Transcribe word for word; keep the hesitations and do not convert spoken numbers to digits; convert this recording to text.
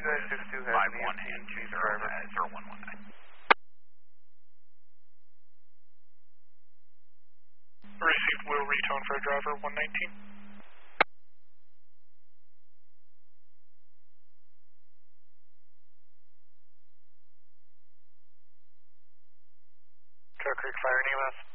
five one and two zero, uh, zero one one nine. Received, will retone for driver one nineteen. Trail Creek Fire and E M S.